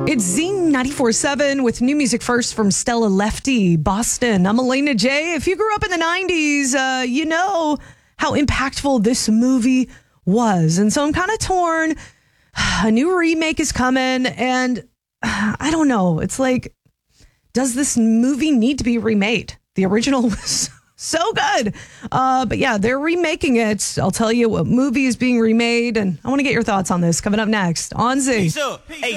It's Zine 94.7 with new music first from Stella Lefty, Boston. I'm Elena J. If you grew up in the 90s, you know how impactful this movie was. And so I'm kind of torn. A new remake is coming, and I don't know. It's like, does this movie need to be remade? The original was so good. But yeah, they're remaking it. I'll tell you what movie is being remade, and I want to get your thoughts on this coming up next on Z.